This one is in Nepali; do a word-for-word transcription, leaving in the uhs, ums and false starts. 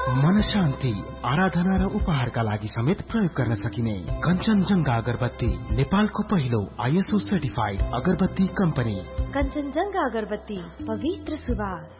मन शान्ति, आराधना र उपहारका लागि समेत प्रयोग गर्न सकिने कञ्चनजंघा अगरबत्ती, नेपालको पहिलो आइएसओ सर्टिफाइड अगरबत्ती कम्पनी। कञ्चनजंघा अगरबत्ती, पवित्र सुवास।